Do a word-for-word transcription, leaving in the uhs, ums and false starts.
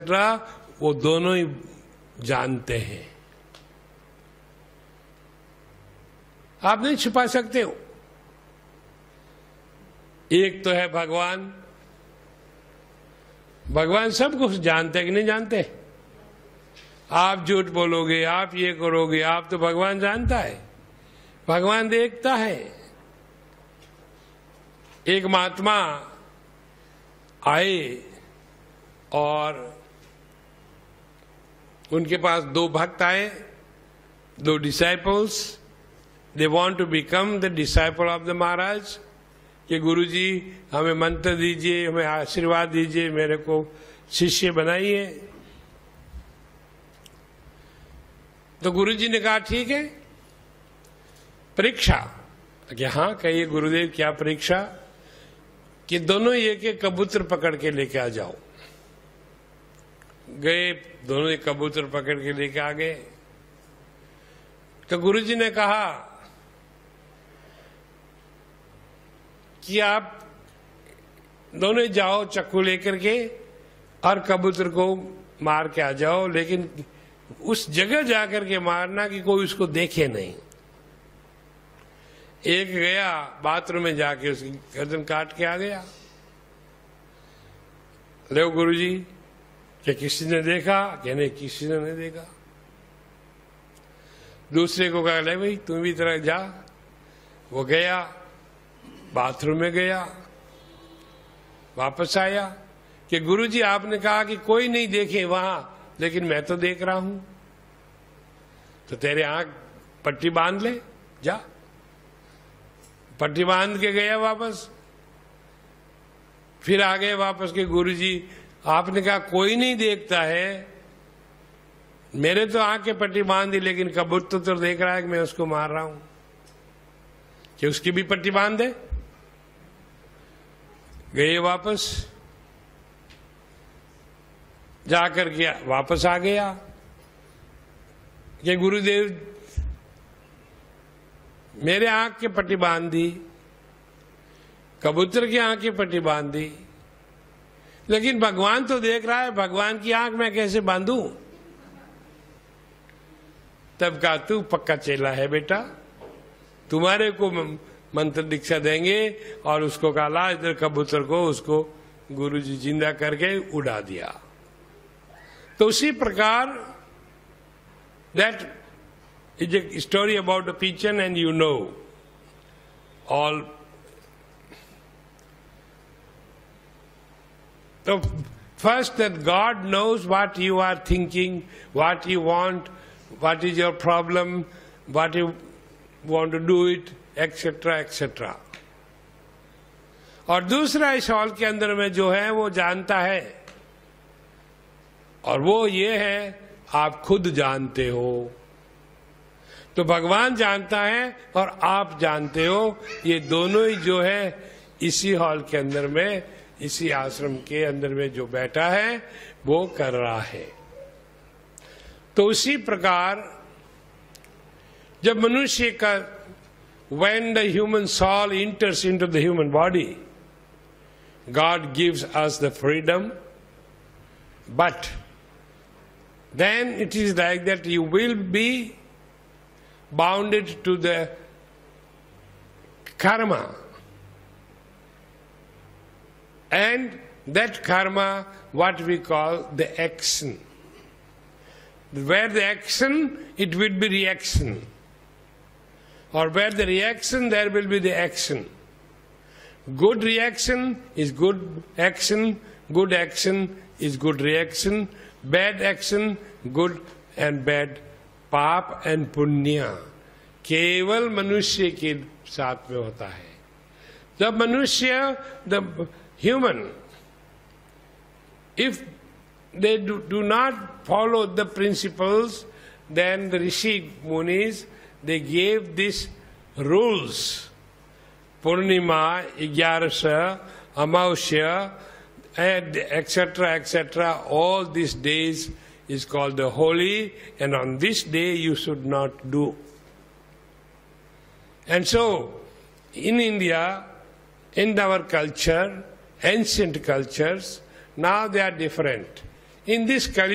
वो दोनों ही जानते हैं। आप नहीं छुपा सकते हो। एक तो है भगवान, भगवान सब कुछ जानते हैं कि नहीं जानते? आप झूठ बोलोगे, आप ये करोगे, आप तो भगवान जानता है, भगवान देखता है। एक महात्मा आए और उनके पास दो भक्त आए, दो disciples. They want to become the disciple of the महाराज, कि गुरुजी हमें मंत्र दीजिए, हमें आशीर्वाद दीजिए, मेरे को शिष्य बनाइए। तो गुरुजी ने कहा ठीक है, परीक्षा। कि हाँ कहिए गुरुदेव, क्या परीक्षा? कि दोनों एक एक कबूतर पकड़ के लेके आ जाओ। गए, दोनों एक कबूतर पकड़ के लेके आ गए। तो गुरुजी ने कहा कि आप दोनों जाओ चक्कू लेकर के और कबूतर को मार के आ जाओ, लेकिन उस जगह जाकर के मारना कि कोई उसको देखे नहीं। एक गया बाथरूम में जाके उसकी गर्दन काट के आ गया। लो गुरुजी, क्या किसी ने देखा? क्या नहीं, किसी ने नहीं देखा। दूसरे को कहा ले भाई तुम भी तरह जा। वो गया, बाथरूम में गया, वापस आया कि गुरुजी आपने कहा कि कोई नहीं देखे वहां, लेकिन मैं तो देख रहा हूं। तो तेरे आंख पट्टी बांध ले, जा। पट्टी बांध के गया वापस। फिर आ गए वापस के गुरुजी आपने कहा कोई नहीं देखता है, मेरे तो आंख के पट्टी बांध दी, लेकिन कबूतर तो देख रहा है कि मैं उसको मार रहा हूं, कि उसकी भी पट्टी बांध दे। गए वापस, जाकर के वापस आ गया कि गुरुदेव मेरे आंख के पट्टी बांध दी, कबूतर की आंख की पट्टी बांध दी, लेकिन भगवान तो देख रहा है, भगवान की आंख मैं कैसे बांधूं? तब कहा तू पक्का चेला है बेटा, तुम्हारे को मंत्र दीक्षा देंगे। और उसको कहा ला इधर कबूतर को, उसको गुरुजी जिंदा करके उड़ा दिया। तो उसी प्रकार that is a story about a pigeon, and you know all. So first that God knows what you are thinking, what you want, what is your problem, what you want to do it, et cetera et cetera. और दूसरा इस hall के अंदर में जो है वो जानता है, और वो ये है आप खुद जानते हो। तो भगवान जानता है और आप जानते हो, ये दोनों ही जो है इसी हॉल के अंदर में, इसी आश्रम के अंदर में जो बैठा है वो कर रहा है। तो उसी प्रकार जब मनुष्य का when the human soul enters into the human body, God gives us the freedom, but then it is like that you will be bounded to the karma. And that karma, what we call the action. Where the action, it will be reaction. Or where the reaction, there will be the action. Good reaction is good action, good action is good reaction, bad action, good and bad, पाप and पुण्य केवल मनुष्य के साथ में होता है। जब मनुष्य, the human, if they do, do not follow the principles, then the Rishi Munis, they gave these rules. Purnima, Igyarasha, Amausya, and et cetera et cetera. All these days is called the holy, and on this day you should not do. And so, in India, in our culture, ancient cultures, now they are different. in this Kali